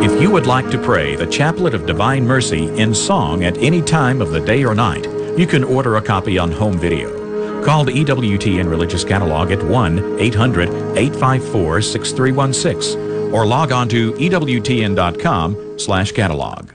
If you would like to pray the Chaplet of Divine Mercy in song at any time of the day or night, you can order a copy on home video. Call the EWTN Religious Catalog at 1-800-854-6316 or log on to EWTN.com/catalog.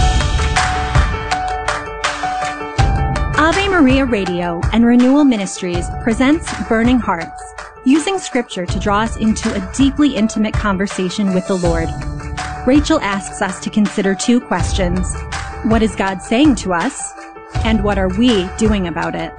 Ave Maria Radio and Renewal Ministries presents Burning Hearts, using Scripture to draw us into a deeply intimate conversation with the Lord. Rachel asks us to consider two questions. What is God saying to us? And what are we doing about it?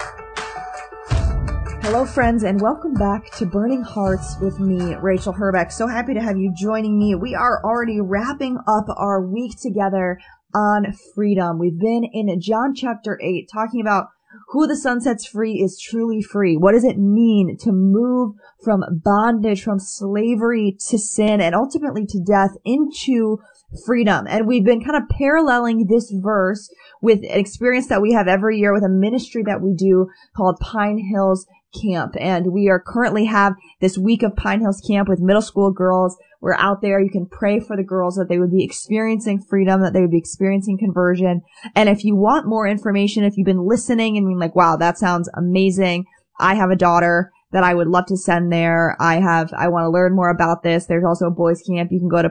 Hello, friends, and welcome back to Burning Hearts with me, Rachel Herbeck. So happy to have you joining me. We are already wrapping up our week together on freedom. We've been in John chapter 8 talking about who the Son sets free is truly free. What does it mean to move from bondage, from slavery to sin, and ultimately to death into freedom? And we've been kind of paralleling this verse with an experience that we have every year with a ministry that we do called Pine Hills Camp. And we are currently have this week of Pine Hills Camp with middle school girls. We're out there. You can pray for the girls that they would be experiencing freedom, that they would be experiencing conversion. And if you want more information, if you've been listening and being like, wow, that sounds amazing, I have a daughter that I would love to send there. I want to learn more about this. There's also a boys camp. You can go to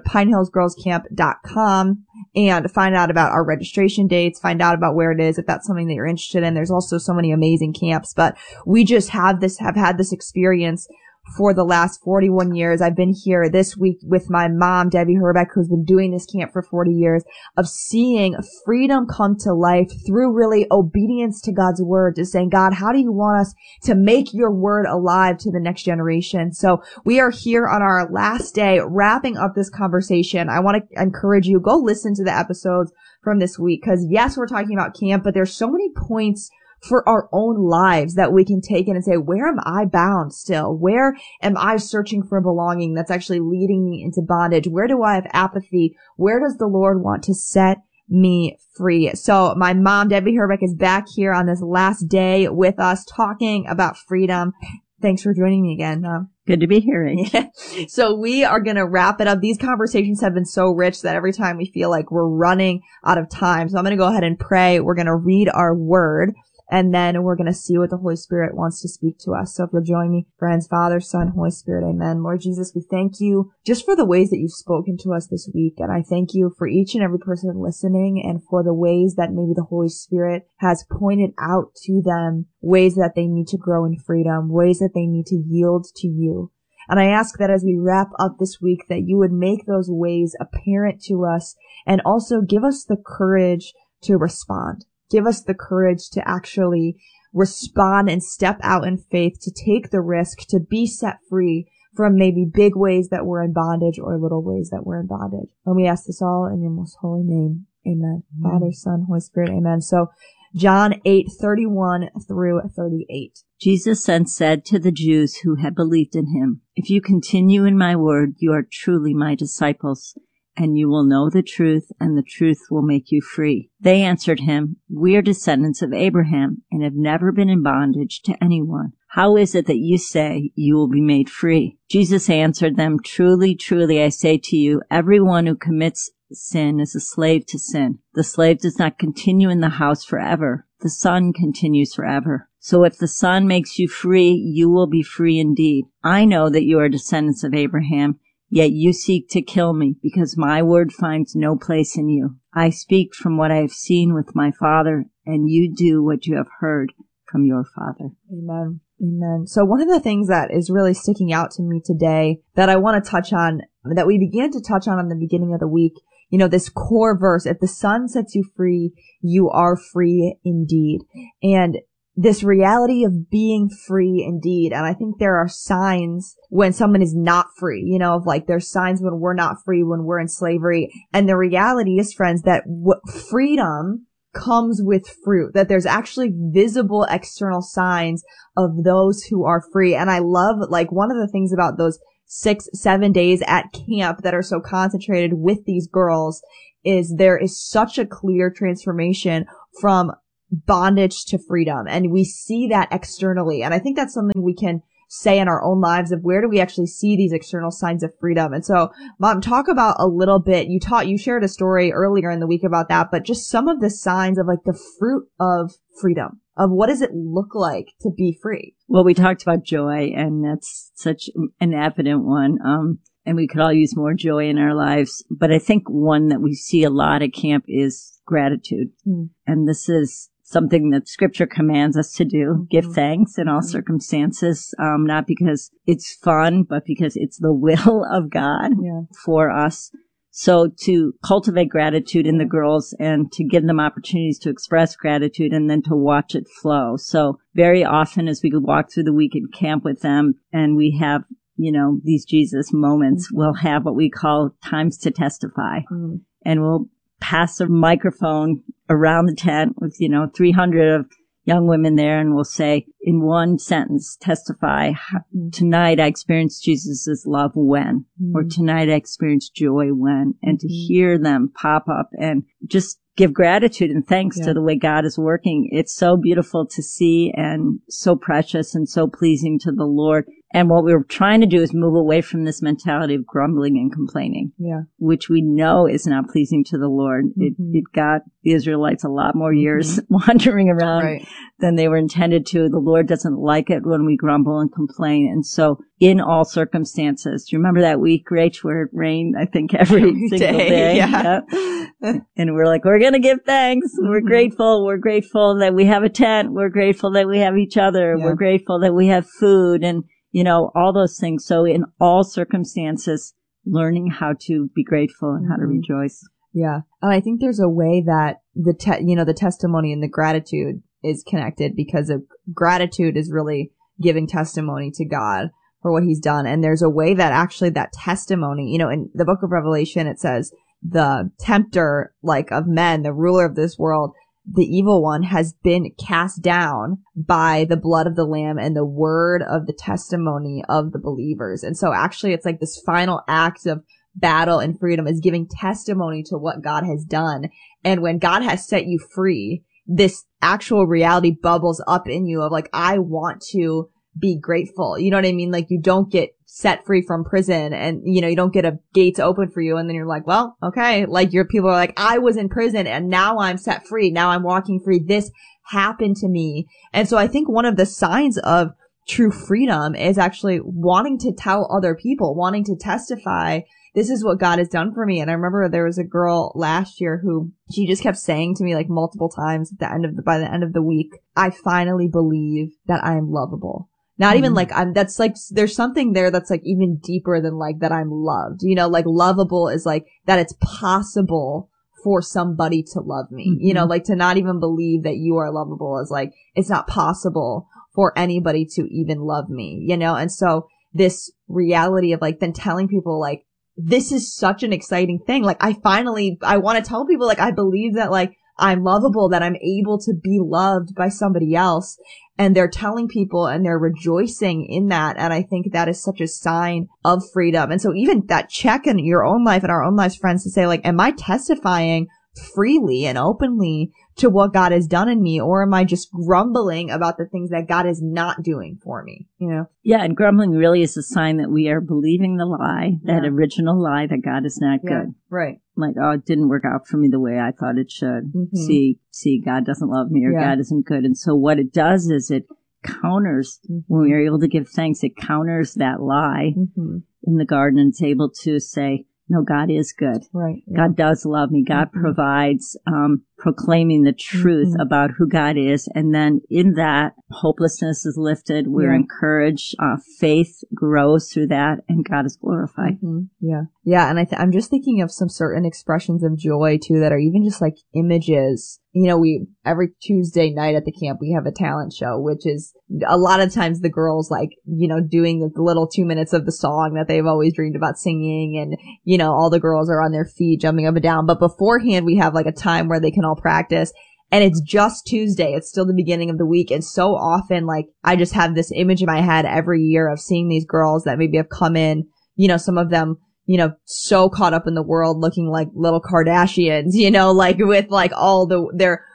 pinehillsgirlscamp.com and find out about our registration dates, find out about where it is if that's something that you're interested in. There's also so many amazing camps, but we just have had this experience for the last 41 years. I've been here this week with my mom, Debbie Herbeck, who's been doing this camp for 40 years, of seeing freedom come to life through really obedience to God's word, to saying, God, how do you want us to make your word alive to the next generation? So we are here on our last day wrapping up this conversation. I want to encourage you, go listen to the episodes from this week, because yes, we're talking about camp, but there's so many points for our own lives that we can take in and say, where am I bound still? Where am I searching for belonging that's actually leading me into bondage? Where do I have apathy? Where does the Lord want to set me free? So my mom, Debbie Herbeck, is back here on this last day with us talking about freedom. Thanks for joining me again, Mom. Good to be here, Rach. Yeah. So we are going to wrap it up. These conversations have been so rich that every time we feel like we're running out of time. So I'm going to go ahead and pray. We're going to read our word, and then we're going to see what the Holy Spirit wants to speak to us. So if you'll join me, friends, Father, Son, Holy Spirit, amen. Lord Jesus, we thank you just for the ways that you've spoken to us this week. And I thank you for each and every person listening and for the ways that maybe the Holy Spirit has pointed out to them, ways that they need to grow in freedom, ways that they need to yield to you. And I ask that as we wrap up this week, that you would make those ways apparent to us and also give us the courage to respond. Give us the courage to actually respond and step out in faith, to take the risk, to be set free from maybe big ways that we're in bondage or little ways that we're in bondage. And we ask this all in your most holy name. Amen. Father, Son, Holy Spirit. Amen. So John 8:31 through 38. Jesus then said to the Jews who had believed in him, "If you continue in my word, you are truly my disciples, and you will know the truth, and the truth will make you free." They answered him, "We are descendants of Abraham and have never been in bondage to anyone. How is it that you say you will be made free?" Jesus answered them, "Truly, truly, I say to you, everyone who commits sin is a slave to sin. The slave does not continue in the house forever. The Son continues forever. So if the Son makes you free, you will be free indeed. I know that you are descendants of Abraham, yet you seek to kill me, because my word finds no place in you. I speak from what I have seen with my Father, and you do what you have heard from your father." Amen. Amen. So one of the things that is really sticking out to me today that I want to touch on, that we began to touch on the beginning of the week, you know, this core verse, if the Son sets you free, you are free indeed. And this reality of being free indeed. And I think there are signs when someone is not free, you know, of like there's signs when we're not free, when we're in slavery. And the reality is, friends, that freedom comes with fruit, that there's actually visible external signs of those who are free. And I love, like, one of the things about those 6-7 days at camp that are so concentrated with these girls is there is such a clear transformation from bondage to freedom. And we see that externally. And I think that's something we can say in our own lives of where do we actually see these external signs of freedom. And so, Mom, talk about a little bit, you shared a story earlier in the week about that, but just some of the signs of like the fruit of freedom, of what does it look like to be free? Well, we talked about joy, and that's such an evident one. And we could all use more joy in our lives. But I think one that we see a lot at camp is gratitude. And this is something that Scripture commands us to do. Give thanks in all circumstances, not because it's fun, but because it's the will of God for us. So to cultivate gratitude in the girls and to give them opportunities to express gratitude and then to watch it flow. So very often as we walk through the week in camp with them and we have, these Jesus moments, we'll have what we call times to testify. And we'll pass a microphone around the tent with, 300 of young women there, and we'll say in one sentence, testify, tonight I experienced Jesus' love when, or tonight I experienced joy when, and to hear them pop up and just give gratitude and thanks to the way God is working. It's so beautiful to see and so precious and so pleasing to the Lord. And what we're trying to do is move away from this mentality of grumbling and complaining, which we know is not pleasing to the Lord. It got the Israelites a lot more years wandering around than they were intended to. The Lord doesn't like it when we grumble and complain. And so in all circumstances, do you remember that week, Rach, where it rained, I think, every single day? And we're like, we're going to give thanks. We're grateful. We're grateful that we have a tent. We're grateful that we have each other. We're grateful that we have food and, all those things. So in all circumstances, learning how to be grateful and how to rejoice. Yeah. And I think there's a way that the testimony and the gratitude is connected, because of gratitude is really giving testimony to God for what he's done. And there's a way that actually that testimony, in the book of Revelation, it says the tempter, of men, the ruler of this world, the evil one, has been cast down by the blood of the Lamb and the word of the testimony of the believers. And so actually it's like this final act of battle and freedom is giving testimony to what God has done. And when God has set you free, this actual reality bubbles up in you of I want to be grateful. You know what I mean? You don't get set free from prison and, you don't get a gates open for you. And then you're like, well, okay. Your people are like, I was in prison and now I'm set free. Now I'm walking free. This happened to me. And so I think one of the signs of true freedom is actually wanting to tell other people, wanting to testify, this is what God has done for me. And I remember there was a girl last year who she just kept saying to me multiple times by the end of the week, I finally believe that I am lovable. Not even there's something there that's even deeper than that I'm loved. Lovable is that it's possible for somebody to love me. To not even believe that you are lovable is it's not possible for anybody to even love me, And so this reality of then telling people this is such an exciting thing. I want to tell people I believe that I'm lovable, that I'm able to be loved by somebody else. And they're telling people and they're rejoicing in that. And I think that is such a sign of freedom. And so even that check in your own life and our own lives, friends, to say am I testifying freely and openly to what God has done in me, or am I just grumbling about the things that God is not doing for me? Yeah, and grumbling really is a sign that we are believing the lie, that original lie that God is not good. Right. It didn't work out for me the way I thought it should. See, God doesn't love me, or God isn't good. And so what it does is it counters, when we are able to give thanks, it counters that lie in the garden, and it's able to say, no, God is good. Right. Yeah. God does love me. God provides, proclaiming the truth about who God is. And then in that, hopelessness is lifted. We're encouraged. Faith grows through that, and God is glorified. Yeah. Yeah. And I'm just thinking of some certain expressions of joy too that are even just images. Every Tuesday night at the camp, we have a talent show, which is a lot of times the girls doing the little 2 minutes of the song that they've always dreamed about singing. And, all the girls are on their feet jumping up and down. But beforehand, we have a time where they can all practice. And it's just Tuesday. It's still the beginning of the week. And so often, I just have this image in my head every year of seeing these girls that maybe have come in, some of them, so caught up in the world looking like little Kardashians, with all their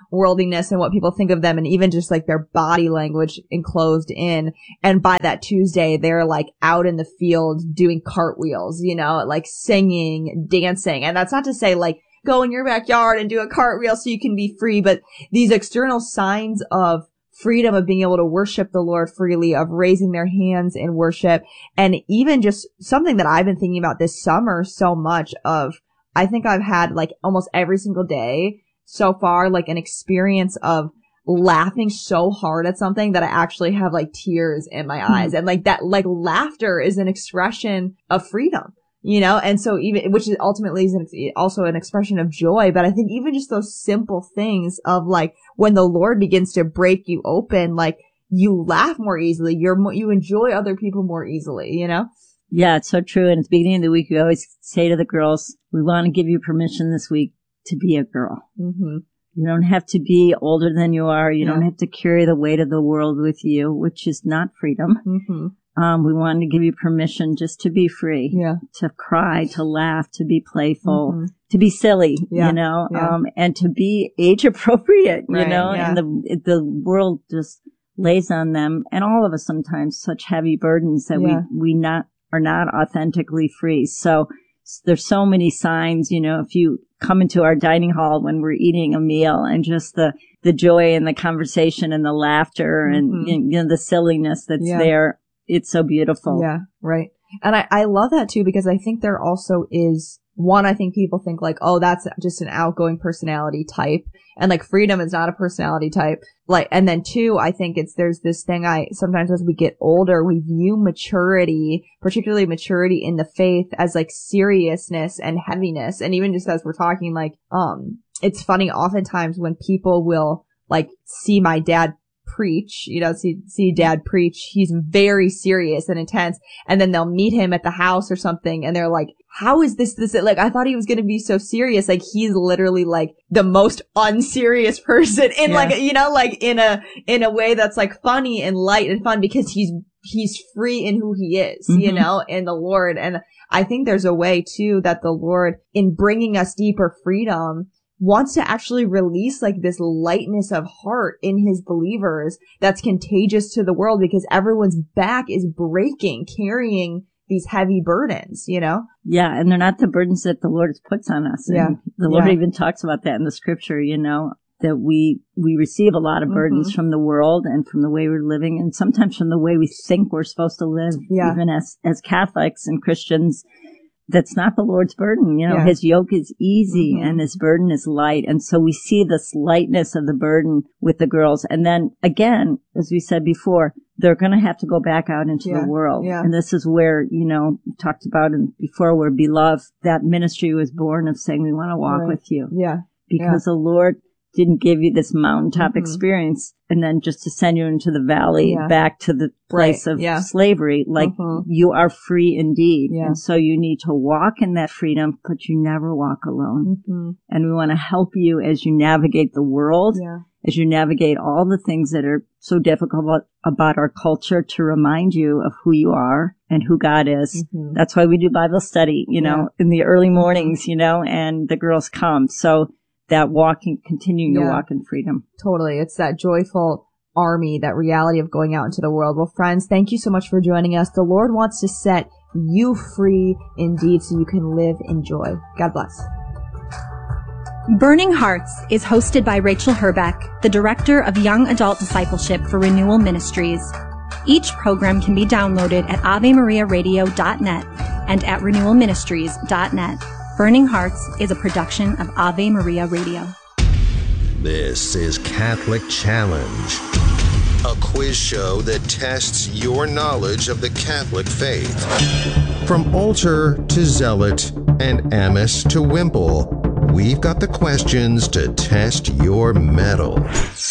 worldliness and what people think of them, and even just like their body language enclosed in. And by that Tuesday, they're like out in the field doing cartwheels, you know, like singing, dancing. And that's not to say like go in your backyard and do a cartwheel so you can be free, but these external signs of freedom, of being able to worship the Lord freely, of raising their hands in worship. And even just something that I've been thinking about this summer so much of, I think I've had like almost every single day so far, like an experience of laughing so hard at something that I actually have like tears in my eyes. And like that, like laughter is an expression of freedom, you know? And so even, which is ultimately is also an expression of joy. But I think even just those simple things of like when the Lord begins to break you open, like you laugh more easily, you enjoy other people more easily, you know? Yeah, it's so true. And at the beginning of the week, we always say to the girls, we want to give you permission this week to be a girl. Mm-hmm. You don't have to be older than you are. You don't have to carry the weight of the world with you, which is not freedom. Mm-hmm. We wanted to give you permission just to be free, to cry, to laugh, to be playful, to be silly, you know, and to be age appropriate, you know, and the world just lays on them, and all of us sometimes, such heavy burdens that we are not authentically free. So there's so many signs, you know, if you come into our dining hall when we're eating a meal, and just the joy and the conversation and the laughter and, you know, the silliness that's there. It's so beautiful. Yeah, right. And I love that too, because I think there also is one, I think people think like, oh, that's just an outgoing personality type. And like freedom is not a personality type. Like, and then two, I think there's this thing sometimes as we get older, we view maturity, particularly maturity in the faith, as like seriousness and heaviness. And even just as we're talking, like, it's funny oftentimes when people will like see my dad preach, you know, see dad preach, he's very serious and intense, and then they'll meet him at the house or something, and they're like, how is this, like, I thought he was going to be so serious. Like, he's literally like the most unserious person in like, you know, like in a way that's like funny and light and fun, because he's free in who he is, you know, in the Lord. And I think there's a way too that the Lord, in bringing us deeper freedom, wants to actually release like this lightness of heart in his believers that's contagious to the world, because everyone's back is breaking, carrying these heavy burdens, you know? Yeah, and they're not the burdens that the Lord puts on us. And the Lord even talks about that in the scripture, you know, that we receive a lot of burdens from the world and from the way we're living, and sometimes from the way we think we're supposed to live, even as Catholics and Christians. That's not the Lord's burden. You know, his yoke is easy and his burden is light. And so we see this lightness of the burden with the girls. And then again, as we said before, they're going to have to go back out into the world. Yeah. And this is where, you know, we talked about before, where Beloved, that ministry was born of saying, we want to walk with you. Yeah. Because the Lord didn't give you this mountaintop experience and then just to send you into the valley back to the place of slavery. Like you are free indeed. Yeah. And so you need to walk in that freedom, but you never walk alone. And we want to help you as you navigate the world, as you navigate all the things that are so difficult about our culture, to remind you of who you are and who God is. That's why we do Bible study, you know, in the early mornings, you know, and the girls come. So that continuing to walk in freedom. Totally. It's that joyful army, that reality of going out into the world. Well, friends, thank you so much for joining us. The Lord wants to set you free indeed, so you can live in joy. God bless. Burning Hearts is hosted by Rachel Herbeck, the Director of Young Adult Discipleship for Renewal Ministries. Each program can be downloaded at AveMariaRadio.net and at RenewalMinistries.net. Burning Hearts is a production of Ave Maria Radio. This is Catholic Challenge, a quiz show that tests your knowledge of the Catholic faith. From altar to zealot and amice to wimple, we've got the questions to test your mettle.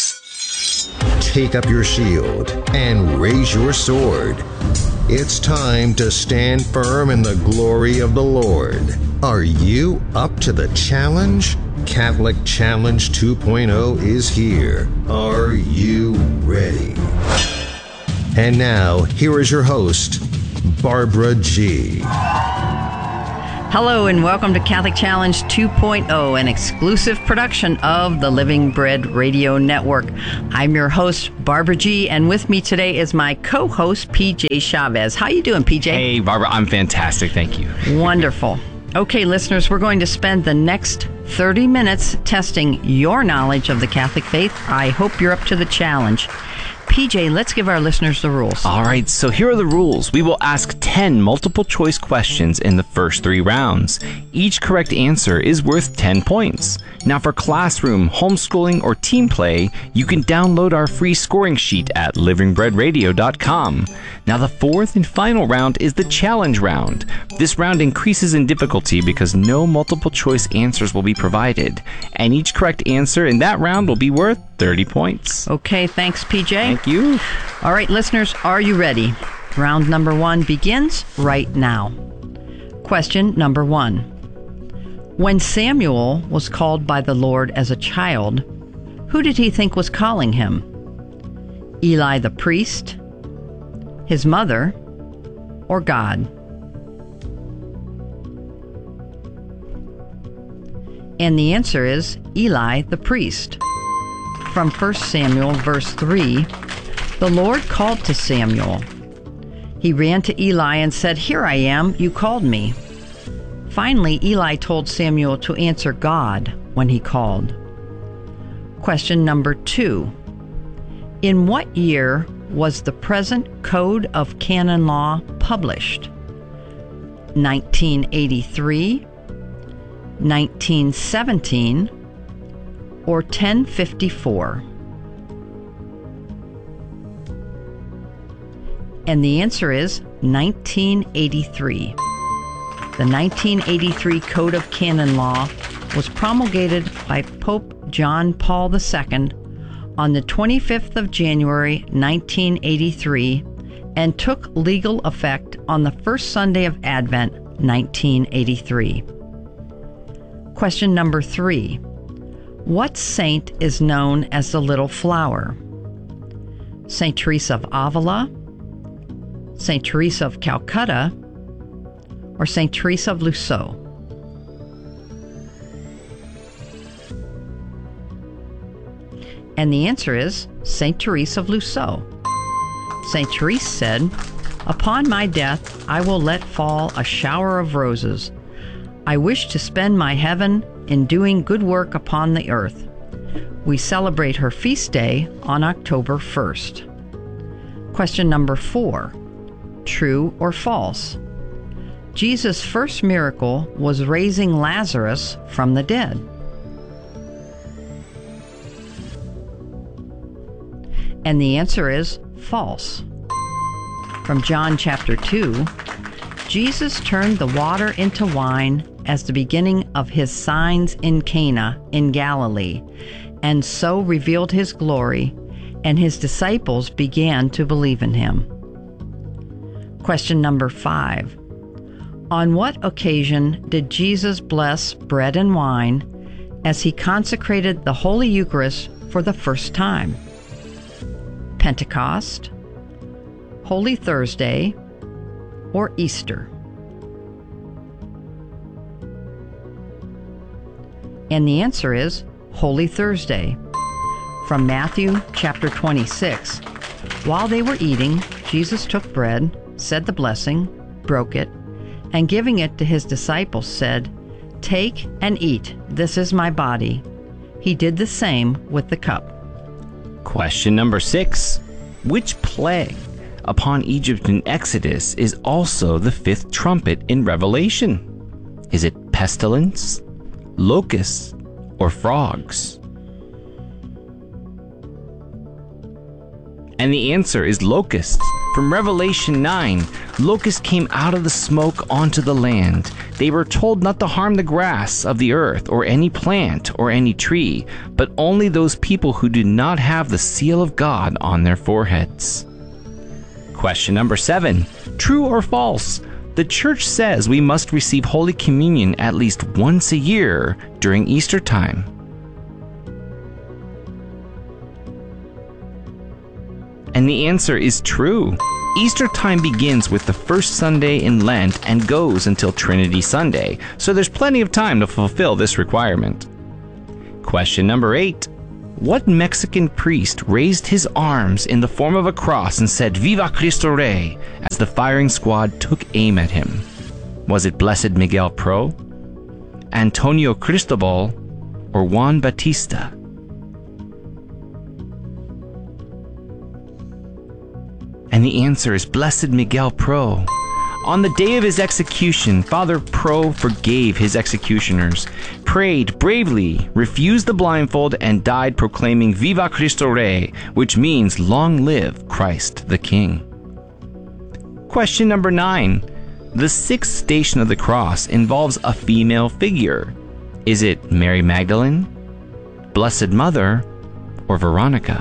Take up your shield and raise your sword. It's time to stand firm in the glory of the Lord. Are you up to the challenge? Catholic Challenge 2.0 is here. Are you ready? And now, here is your host, Barbara G. Hello and welcome to Catholic Challenge 2.0, an exclusive production of the Living Bread Radio Network. I'm your host, Barbara G., and with me today is my co-host, PJ Chavez. How you doing, PJ? Hey, Barbara, I'm fantastic, thank you. Wonderful. Okay, listeners, we're going to spend the next 30 minutes testing your knowledge of the Catholic faith. I hope you're up to the challenge. PJ, let's give our listeners the rules. All right, so here are the rules. We will ask 10 multiple choice questions in the first 3 rounds. Each correct answer is worth 10 points. Now for classroom, homeschooling, or team play, you can download our free scoring sheet at livingbreadradio.com. Now the fourth and final round is the challenge round. This round increases in difficulty because no multiple choice answers will be provided, and each correct answer in that round will be worth 30 points. Okay, thanks, PJ. Thank you. All right, listeners, are you ready? Round number 1 begins right now. Question number 1. When Samuel was called by the Lord as a child, who did he think was calling him? Eli the priest, his mother, or God? And the answer is Eli the priest. From 1 Samuel verse 3, the Lord called to Samuel. He ran to Eli and said, "Here I am, you called me." Finally, Eli told Samuel to answer God when he called. Question number 2. In what year was the present Code of Canon Law published? 1983, 1917, or 1054? And the answer is 1983. The 1983 Code of Canon Law was promulgated by Pope John Paul II on the 25th of January 1983 and took legal effect on the first Sunday of Advent 1983. Question number 3. What saint is known as the Little Flower? Saint Teresa of Avila, Saint Teresa of Calcutta, or Saint Teresa of Lisieux? And the answer is Saint Teresa of Lisieux. Saint Teresa said, "Upon my death, I will let fall a shower of roses. I wish to spend my heaven in doing good work upon the earth." We celebrate her feast day on October 1st. Question number 4. True or false? Jesus' first miracle was raising Lazarus from the dead. And the answer is false. From John chapter 2, Jesus turned the water into wine as the beginning of his signs in Cana in Galilee, and so revealed his glory, and his disciples began to believe in him. Question number 5. On what occasion did Jesus bless bread and wine as he consecrated the Holy Eucharist for the first time? Pentecost, Holy Thursday, or Easter? And the answer is Holy Thursday. From Matthew chapter 26. While they were eating, Jesus took bread, said the blessing, broke it, and giving it to his disciples said, "Take and eat, this is my body." He did the same with the cup. Question number 6. Which plague upon Egypt in Exodus is also the 5th trumpet in Revelation? Is it pestilence, locusts, or frogs? And the answer is locusts. From Revelation 9, locusts came out of the smoke onto the land. They were told not to harm the grass of the earth or any plant or any tree, but only those people who did not have the seal of God on their foreheads. Question number 7. True or false? The Church says we must receive Holy Communion at least once a year during Easter time. And the answer is true. Easter time begins with the first Sunday in Lent and goes until Trinity Sunday, so there's plenty of time to fulfill this requirement. Question number 8. What Mexican priest raised his arms in the form of a cross and said, "Viva Cristo Rey," as the firing squad took aim at him? Was it Blessed Miguel Pro, Antonio Cristobal, or Juan Batista? And the answer is Blessed Miguel Pro. On the day of his execution, Father Pro forgave his executioners, prayed bravely, refused the blindfold, and died proclaiming Viva Cristo Rey, which means long live Christ the King. Question number 9. The sixth station of the cross involves a female figure. Is it Mary Magdalene, Blessed Mother, or Veronica?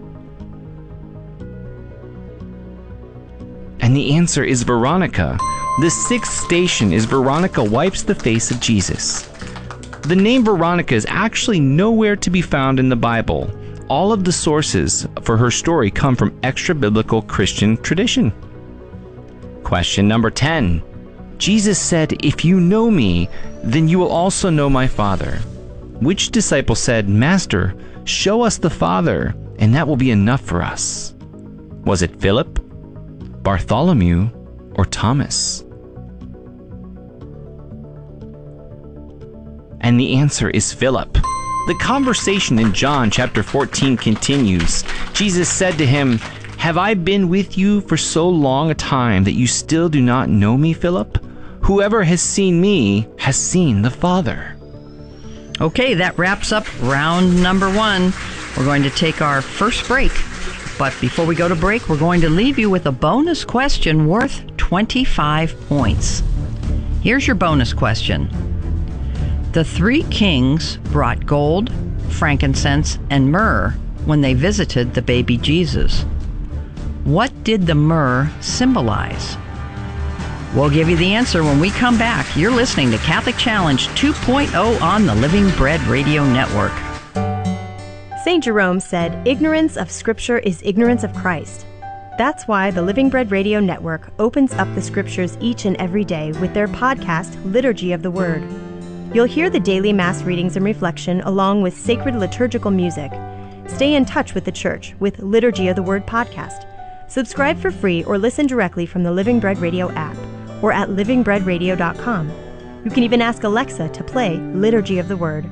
And the answer is Veronica. The sixth station is Veronica wipes the face of Jesus. The name Veronica is actually nowhere to be found in the Bible. All of the sources for her story come from extra-biblical Christian tradition. Question number 10. Jesus said, "If you know me, then you will also know my Father." Which disciple said, "Master, show us the Father, and that will be enough for us"? Was it Philip, Bartholomew, or Thomas? And the answer is Philip. The conversation in John chapter 14 continues. Jesus said to him, "Have I been with you for so long a time that you still do not know me, Philip? Whoever has seen me has seen the Father." Okay, that wraps up round number 1. We're going to take our first break. But before we go to break, we're going to leave you with a bonus question worth 25 points. Here's your bonus question. The 3 kings brought gold, frankincense, and myrrh when they visited the baby Jesus. What did the myrrh symbolize? We'll give you the answer when we come back. You're listening to Catholic Challenge 2.0 on the Living Bread Radio Network. St. Jerome said, "Ignorance of Scripture is ignorance of Christ." That's why the Living Bread Radio Network opens up the Scriptures each and every day with their podcast, Liturgy of the Word. You'll hear the daily Mass readings and reflection along with sacred liturgical music. Stay in touch with the Church with Liturgy of the Word podcast. Subscribe for free or listen directly from the Living Bread Radio app or at livingbreadradio.com. You can even ask Alexa to play Liturgy of the Word.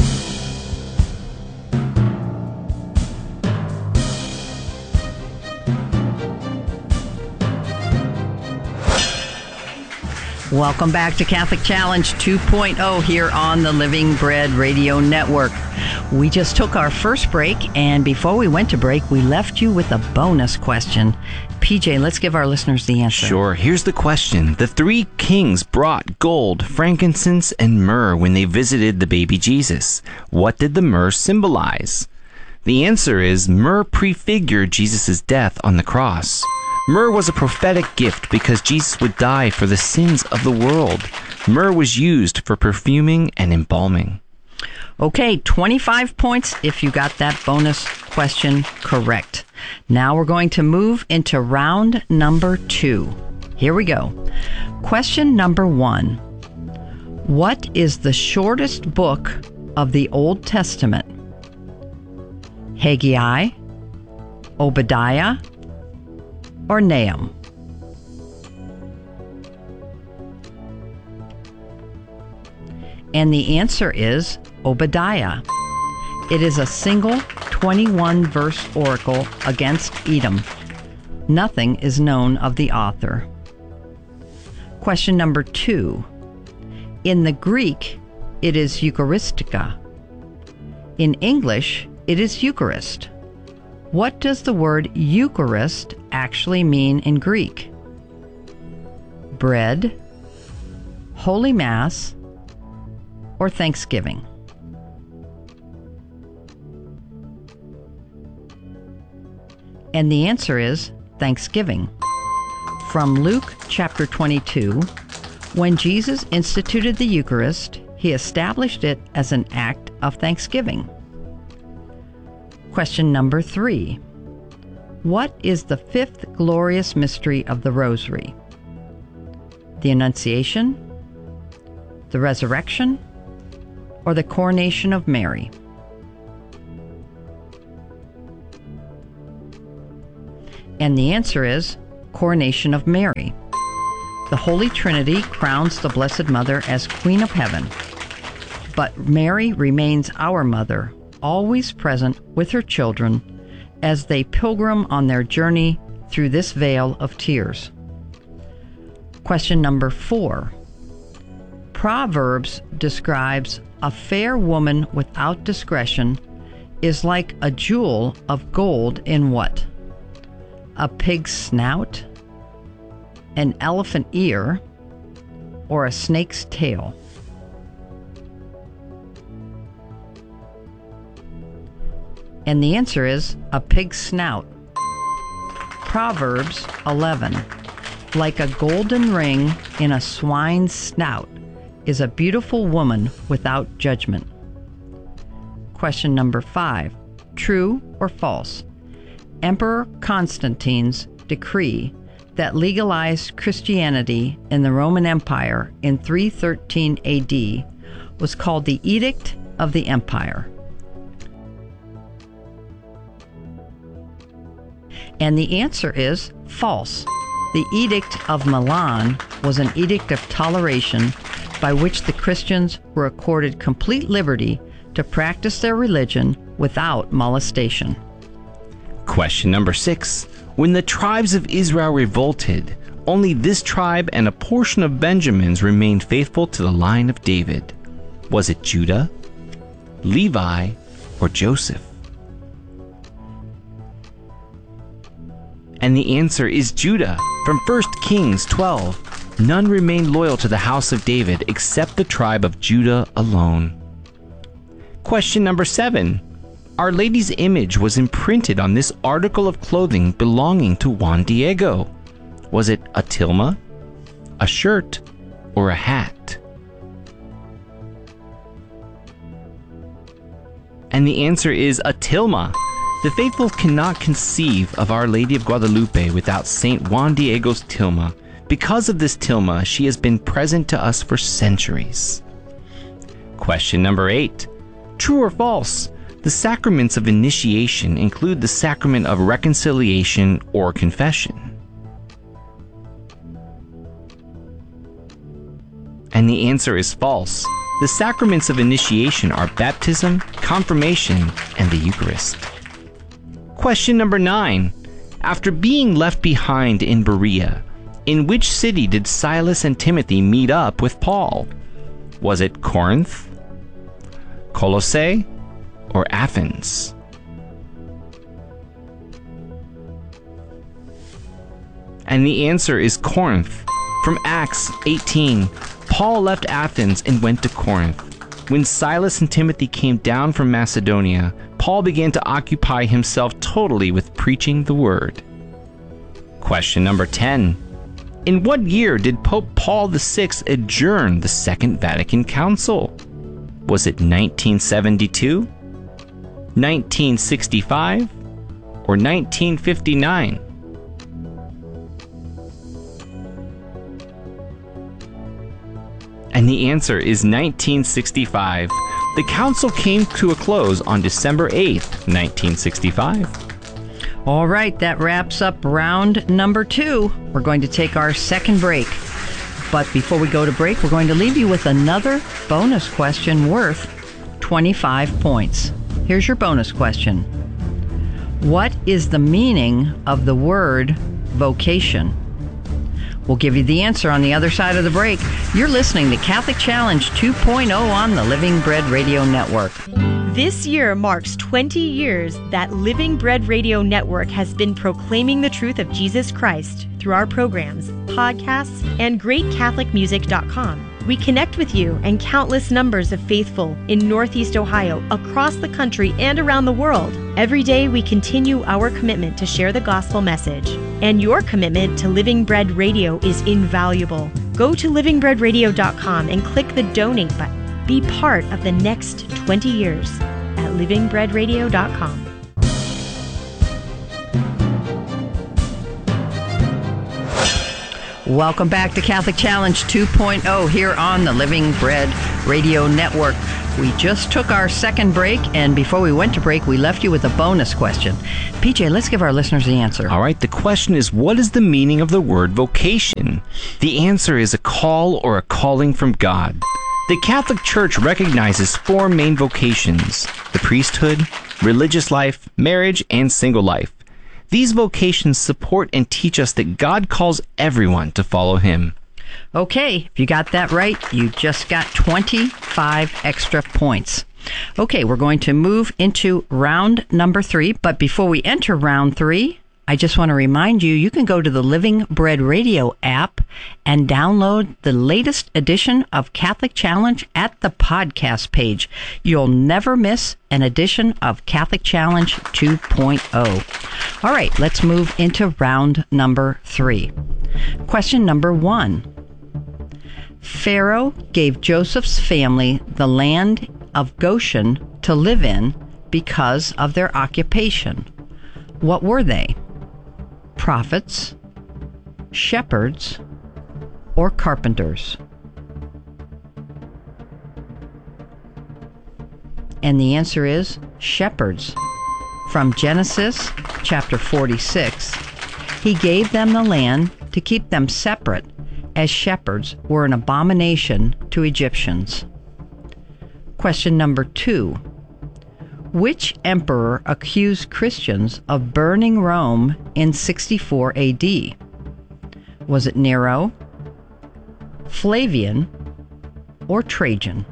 Welcome back to Catholic Challenge 2.0 here on the Living Bread Radio Network. We just took our first break, and before we went to break, we left you with a bonus question. PJ, let's give our listeners the answer. Sure. Here's the question. The 3 kings brought gold, frankincense, and myrrh when they visited the baby Jesus. What did the myrrh symbolize? The answer is myrrh prefigured Jesus' death on the cross. Myrrh was a prophetic gift because Jesus would die for the sins of the world. Myrrh was used for perfuming and embalming. Okay, 25 points if you got that bonus question correct. Now we're going to move into round number 2. Here we go. Question number 1. What is the shortest book of the Old Testament? Haggai, Obadiah, or Nahum? And the answer is Obadiah. It is a single 21-verse oracle against Edom. Nothing is known of the author. Question number 2. In the Greek, it is Eucharistica. In English, it is Eucharist. What does the word Eucharist actually mean in Greek? Bread, Holy Mass, or Thanksgiving? And the answer is Thanksgiving. From Luke chapter 22, when Jesus instituted the Eucharist, he established it as an act of thanksgiving. Question number 3. What is the fifth glorious mystery of the Rosary? The Annunciation, the Resurrection, or the Coronation of Mary? And the answer is Coronation of Mary. The Holy Trinity crowns the Blessed Mother as Queen of Heaven, but Mary remains our Mother, always present with her children as they pilgrim on their journey through this vale of tears. Question number 4. Proverbs describes a fair woman without discretion is like a jewel of gold in what? A pig's snout, an elephant ear, or a snake's tail? And the answer is a pig's snout. Proverbs 11. Like a golden ring in a swine's snout is a beautiful woman without judgment. Question number 5. True or false? Emperor Constantine's decree that legalized Christianity in the Roman Empire in 313 AD was called the Edict of the Empire. And the answer is false. The Edict of Milan was an edict of toleration by which the Christians were accorded complete liberty to practice their religion without molestation. Question number 6. When the tribes of Israel revolted, only this tribe and a portion of Benjamin's remained faithful to the line of David. Was it Judah, Levi, or Joseph? And the answer is Judah. From 1 Kings 12, none remained loyal to the house of David except the tribe of Judah alone. Question number 7. Our Lady's image was imprinted on this article of clothing belonging to Juan Diego. Was it a tilma, a shirt, or a hat? And the answer is a tilma. The faithful cannot conceive of Our Lady of Guadalupe without Saint Juan Diego's tilma. Because of this tilma, she has been present to us for centuries. Question number 8. True or false? The sacraments of initiation include the sacrament of reconciliation or confession. And the answer is false. The sacraments of initiation are baptism, confirmation, and the Eucharist. Question number 9. After being left behind in Berea, in which city did Silas and Timothy meet up with Paul? Was it Corinth, Colossae, or Athens? And the answer is Corinth. From Acts 18, Paul left Athens and went to Corinth. When Silas and Timothy came down from Macedonia, Paul began to occupy himself totally with preaching the word. Question number 10. In what year did Pope Paul VI adjourn the Second Vatican Council? Was it 1972, 1965, or 1959? And the answer is 1965. The council came to a close on December 8th, 1965. All right, that wraps up round number 2. We're going to take our second break. But before we go to break, we're going to leave you with another bonus question worth 25 points. Here's your bonus question. What is the meaning of the word vocation? We'll give you the answer on the other side of the break. You're listening to Catholic Challenge 2.0 on the Living Bread Radio Network. This year marks 20 years that Living Bread Radio Network has been proclaiming the truth of Jesus Christ through our programs, podcasts, and GreatCatholicMusic.com. We connect with you and countless numbers of faithful in Northeast Ohio, across the country, and around the world. Every day we continue our commitment to share the gospel message. And your commitment to Living Bread Radio is invaluable. Go to livingbreadradio.com and click the donate button. Be part of the next 20 years at livingbreadradio.com. Welcome back to Catholic Challenge 2.0 here on the Living Bread Radio Network. We just took our second break, and before we went to break, we left you with a bonus question. PJ, let's give our listeners the answer. All right, the question is, what is the meaning of the word vocation? The answer is a call or a calling from God. The Catholic Church recognizes 4 main vocations: the priesthood, religious life, marriage, and single life. These vocations support and teach us that God calls everyone to follow Him. Okay, if you got that right, you just got 25 extra points. Okay, we're going to move into round number 3, but before we enter round 3, I just want to remind you, you can go to the Living Bread Radio app and download the latest edition of Catholic Challenge at the podcast page. You'll never miss an edition of Catholic Challenge 2.0. All right, let's move into round number 3. Question number 1. Pharaoh gave Joseph's family the land of Goshen to live in because of their occupation. What were they? Prophets, shepherds, or carpenters? And the answer is shepherds. From Genesis chapter 46, He gave them the land to keep them separate, as shepherds were an abomination to Egyptians. Question number 2. Which emperor accused Christians of burning Rome in 64 AD? Was it Nero, Flavian, or Trajan?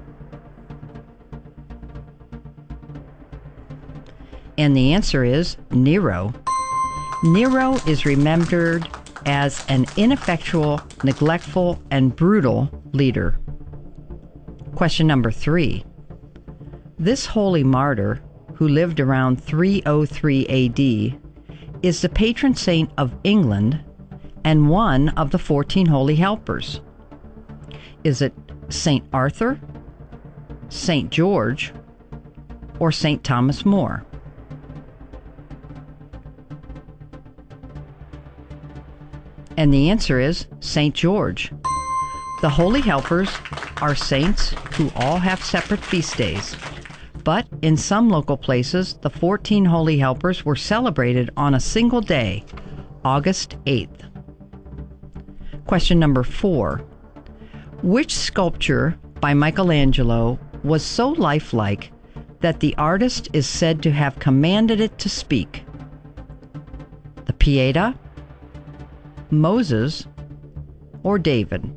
And the answer is Nero. Nero is remembered as an ineffectual, neglectful, and brutal leader. Question number 3. This holy martyr, who lived around 303 AD, is the patron saint of England and one of the 14 holy helpers. Is it St. Arthur, St. George, or St. Thomas More? And the answer is St. George. The holy helpers are saints who all have separate feast days. But in some local places, the 14 holy helpers were celebrated on a single day, August 8th. Question number 4. Which sculpture by Michelangelo was so lifelike that the artist is said to have commanded it to speak? The Pieta, Moses, or David?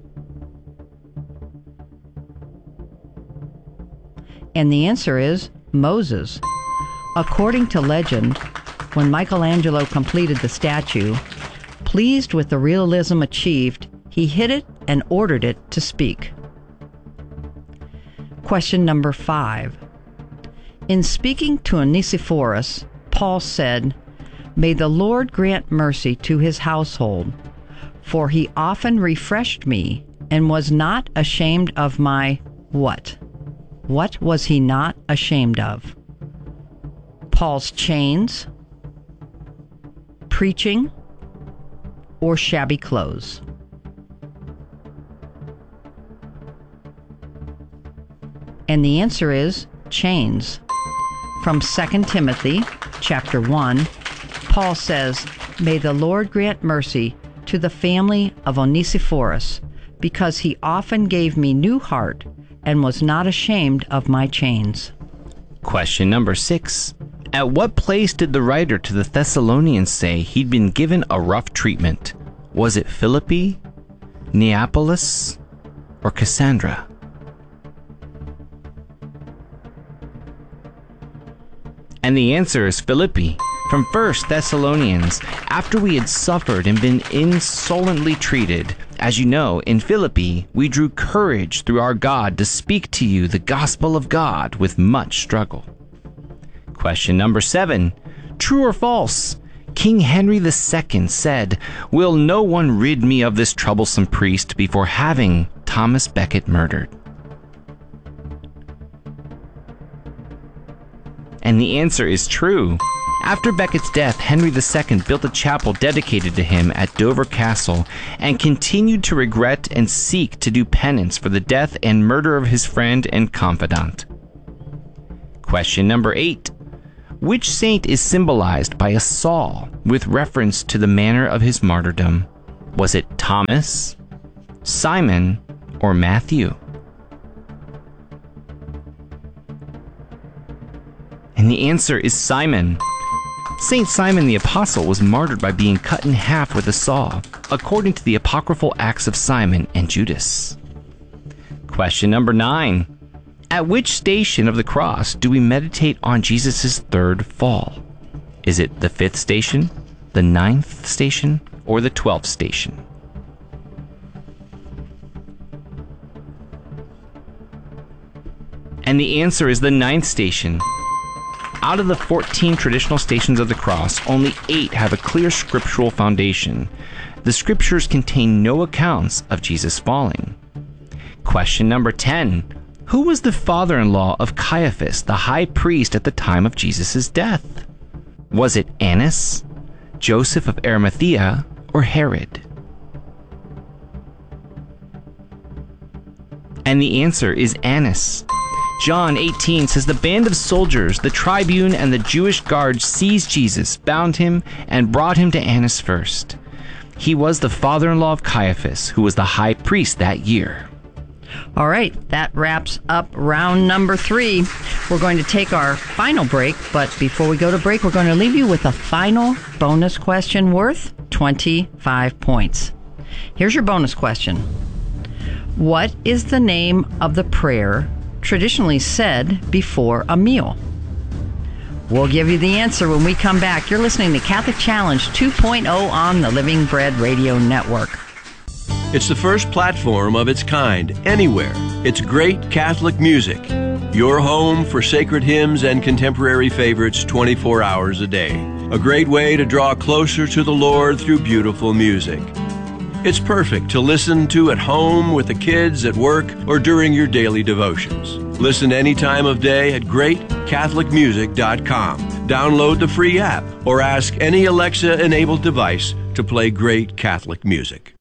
And the answer is Moses. According to legend, when Michelangelo completed the statue, pleased with the realism achieved, he hid it and ordered it to speak. Question number 5. In speaking to Onesiphorus, Paul said, "May the Lord grant mercy to his household, for he often refreshed me and was not ashamed of my" what? What was he not ashamed of? Paul's chains, preaching, or shabby clothes? And the answer is chains. From 2 Timothy chapter 1, Paul says, "May the Lord grant mercy to the family of Onesiphorus, because he often gave me new heart and was not ashamed of my chains." Question number 6. At what place did the writer to the Thessalonians say he'd been given a rough treatment? Was it Philippi, Neapolis, or Cassandra? And the answer is Philippi. From 1 Thessalonians, after we had suffered and been insolently treated, as you know, in Philippi, we drew courage through our God to speak to you the gospel of God with much struggle. Question number 7. True or false? King Henry II said, "Will no one rid me of this troublesome priest," before having Thomas Becket murdered? And the answer is true. After Becket's death, Henry II built a chapel dedicated to him at Dover Castle and continued to regret and seek to do penance for the death and murder of his friend and confidant. Question number 8. Which saint is symbolized by a saw with reference to the manner of his martyrdom? Was it Thomas, Simon, or Matthew? And the answer is Simon. Saint Simon the Apostle was martyred by being cut in half with a saw, according to the apocryphal Acts of Simon and Judas. Question number 9. At which station of the cross do we meditate on Jesus' third fall? Is it the 5th station, the 9th station, or the 12th station? And the answer is the 9th station. Out of the 14 traditional stations of the cross, only 8 have a clear scriptural foundation. The scriptures contain no accounts of Jesus falling. Question number 10. Who was the father-in-law of Caiaphas, the high priest at the time of Jesus' death? Was it Annas, Joseph of Arimathea, or Herod? And the answer is Annas. John 18 says the band of soldiers, the tribune, and the Jewish guard seized Jesus, bound him, and brought him to Annas first. He was the father-in-law of Caiaphas, who was the high priest that year. All right, that wraps up round number 3. We're going to take our final break, but before we go to break, we're going to leave you with a final bonus question worth 25 points. Here's your bonus question. What is the name of the prayer traditionally said before a meal? We'll give you the answer when we come back. You're listening to Catholic Challenge 2.0 on the Living Bread Radio Network. It's the first platform of its kind anywhere. It's great Catholic music. Your home for sacred hymns and contemporary favorites 24 hours a day. A great way to draw closer to the Lord through beautiful music. It's perfect to listen to at home with the kids, at work, or during your daily devotions. Listen any time of day at greatcatholicmusic.com. Download the free app or ask any Alexa-enabled device to play great Catholic music.